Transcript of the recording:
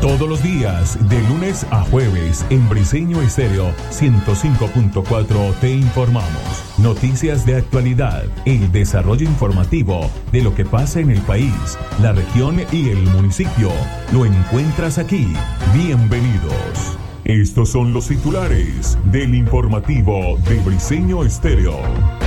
Todos los días, de lunes a jueves, en Briseño Estéreo 105.4 te informamos. Noticias de actualidad, el desarrollo informativo de lo que pasa en el país, la región y el municipio. Lo encuentras aquí. Bienvenidos. Estos son los titulares del informativo de Briseño Estéreo.